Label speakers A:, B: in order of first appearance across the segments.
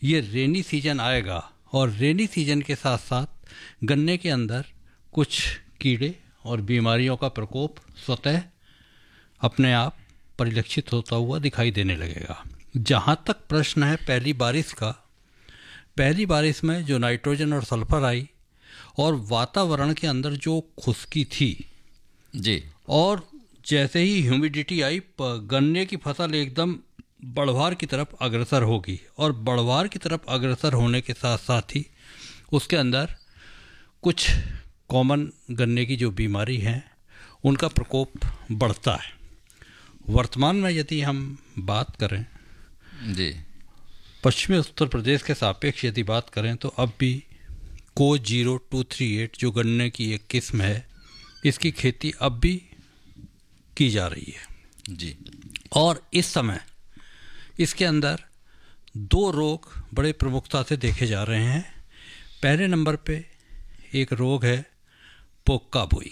A: ये rainy season आएगा और रेनी सीजन के साथ साथ गन्ने के अंदर कुछ कीड़े और बीमारियों का प्रकोप स्वतः अपने आप परिलक्षित होता हुआ दिखाई देने लगेगा। जहाँ तक प्रश्न है पहली बारिश का, पहली बारिश में जो नाइट्रोजन और सल्फर आई और वातावरण के अंदर जो खुश्की थी
B: जी,
A: और जैसे ही ह्यूमिडिटी आई गन्ने की फसल एकदम बढ़वार की तरफ अग्रसर होगी और बढ़वार की तरफ अग्रसर होने के साथ साथ ही उसके अंदर कुछ कॉमन गन्ने की जो बीमारी हैं उनका प्रकोप बढ़ता है। वर्तमान में यदि हम बात करें
B: जी,
A: पश्चिमी उत्तर प्रदेश के सापेक्ष यदि बात करें तो अब भी को 0238 जो गन्ने की एक किस्म है, इसकी खेती अब भी की जा रही है
B: जी।
A: और इस समय इसके अंदर दो रोग बड़े प्रमुखता से देखे जा रहे हैं। पहले नंबर पे एक रोग है पोक्का बोई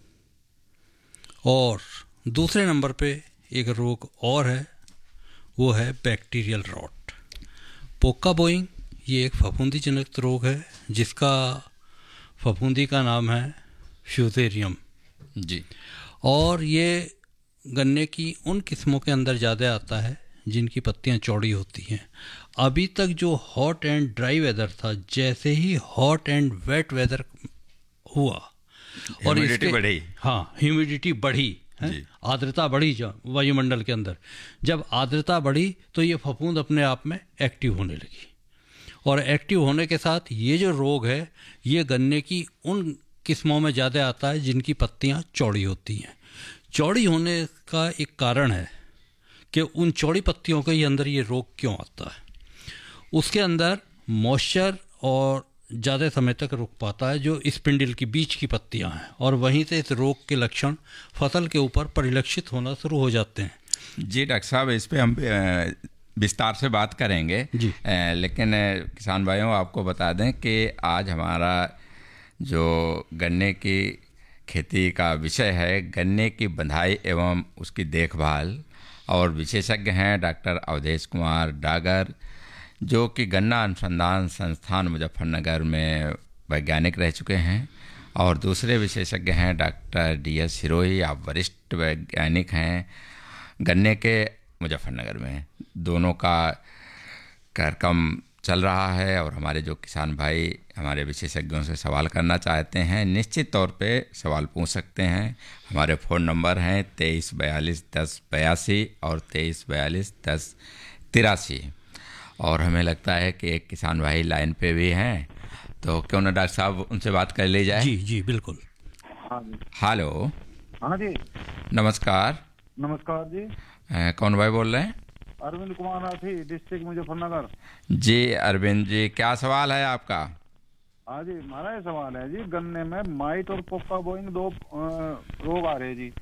A: और दूसरे नंबर पे एक रोग और है, वो है बैक्टीरियल रॉट। पोक्का बोइंग ये एक फफूंदी जनित रोग है जिसका फफूंदी का नाम है फ्यूजेरियम
B: जी,
A: और ये गन्ने की उन किस्मों के अंदर ज़्यादा आता है जिनकी पत्तियां चौड़ी होती हैं। अभी तक जो हॉट एंड ड्राई वेदर था, जैसे ही हॉट एंड वेट वेदर हुआ और इसके
B: बढ़ी,
A: हाँ ह्यूमिडिटी बढ़ी है, आर्द्रता बढ़ी जो वायुमंडल के अंदर, जब आर्द्रता बढ़ी तो ये फफूंद अपने आप में एक्टिव होने लगी और एक्टिव होने के साथ ये जो रोग है ये गन्ने की उन किस्मों में ज़्यादा आता है जिनकी पत्तियां चौड़ी होती हैं। चौड़ी होने का एक कारण है कि उन चौड़ी पत्तियों के अंदर ये रोग क्यों आता है, उसके अंदर मॉइस्चर और ज़्यादा समय तक रुक पाता है जो स्पिंडल की बीच की पत्तियां हैं और वहीं से इस रोग के लक्षण फसल के ऊपर परिलक्षित होना शुरू हो जाते हैं।
B: जी डॉक्टर साहब, इस पे हम विस्तार से बात करेंगे
A: जी।
B: लेकिन किसान भाइयों आपको बता दें कि आज हमारा जो गन्ने की खेती का विषय है गन्ने की बंधाई एवं उसकी देखभाल, और विशेषज्ञ हैं डॉक्टर अवधेश कुमार डागर जो कि गन्ना अनुसंधान संस्थान मुजफ्फरनगर में वैज्ञानिक रह चुके हैं, और दूसरे विशेषज्ञ हैं डॉक्टर DS सिरोही, आप वरिष्ठ वैज्ञानिक हैं गन्ने के मुजफ्फरनगर में। दोनों का कार्यक्रम चल रहा है और हमारे जो किसान भाई हमारे विशेषज्ञों से सवाल करना चाहते हैं निश्चित तौर पे सवाल पूछ सकते हैं। हमारे फ़ोन नंबर हैं 23421082 और 23421083, और हमें लगता है कि एक किसान भाई लाइन पे भी हैं, तो क्यों ना डॉक्टर साहब उनसे बात कर ली जाए।
A: जी जी बिल्कुल।
C: हाँ जी।
B: हेलो।
C: हाँ जी,
B: नमस्कार।
C: नमस्कार जी।
B: कौन भाई बोल रहे हैं?
C: अरविंद कुमार राठी, डिस्ट्रिक्ट मुजफ्फरनगर।
B: जी अरविंद जी, क्या सवाल है आपका?
C: हाँ जी, हमारा ये सवाल है जी, गन्ने में माइट और पोक्का बोइंग दो रोग आ रहे हैं जी,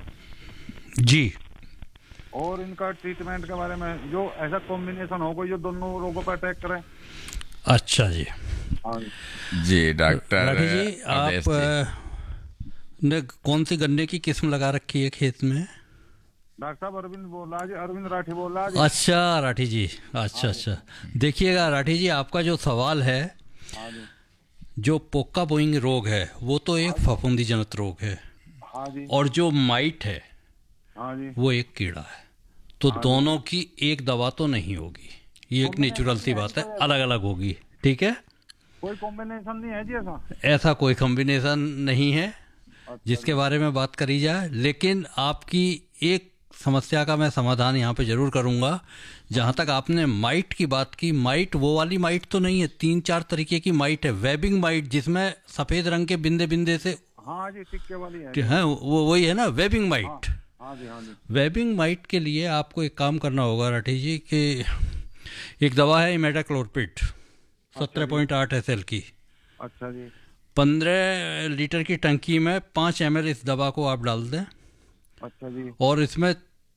B: जी,
C: और इनका ट्रीटमेंट के बारे में, जो ऐसा कॉम्बिनेशन हो कोई जो दोनों रोगों पर अटैक करे।
A: अच्छा जी।
C: हाँ
B: जी डॉक्टर
A: राठी जी, आप ने कौन सी गन्ने की किस्म लगा रखी है खेत में?
C: डॉक्टर साहब अरविंद बोल रहा जी, अरविंद राठी बोल रहा जी।
A: अच्छा राठी जी, अच्छा अच्छा। देखिएगा राठी जी, आपका जो सवाल है,
C: हाँ जी,
A: जो पोक्का बोइंग रोग है वो तो एक फफूंदी जनित रोग है,
C: हाँ जी,
A: और जो माइट है
C: हाँ जी,
A: वो एक कीड़ा है। तो दोनों की एक दवा तो नहीं होगी, ये एक नेचुरल सी बात है, अलग अलग होगी। ठीक है,
C: कोई कॉम्बिनेशन नहीं है जी ऐसा?
A: ऐसा कोई कॉम्बिनेशन नहीं है जिसके बारे में बात करी जाए, लेकिन आपकी एक समस्या का मैं समाधान यहाँ पे जरूर करूँगा। जहाँ तक आपने माइट की बात की, माइट वो वाली माइट तो नहीं है, 3-4 तरीके की माइट है। वेबिंग माइट जिसमें सफ़ेद रंग के बिंदे बिंदे से,
C: हाँ जी, टिक्के वाली है,
A: है वो वही है ना वेबिंग माइट।
C: हाँ जी, हाँ जी।
A: वेबिंग माइट के लिए आपको एक काम करना होगा राठी जी कि एक दवा है इमेडाक्लोरपिड 17.8 SL की।
C: अच्छा जी।
A: 15 लीटर की टंकी में 5 ml इस दवा को आप डाल दें।
C: अच्छा जी।
A: और इसमें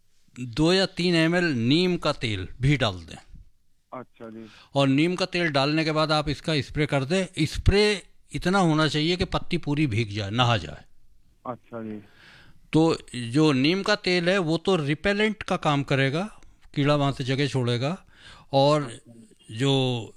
A: 2 या 3 ml नीम का तेल भी डाल दें।
C: अच्छा जी।
A: और नीम का तेल डालने के बाद आप इसका स्प्रे कर दें। स्प्रे इतना होना चाहिए कि पत्ती पूरी भीग जाए, नहा जाए।
C: अच्छा जी।
A: तो जो नीम का तेल है वो तो रिपेलेंट का काम करेगा, कीड़ा वहाँ से जगह छोड़ेगा, और जो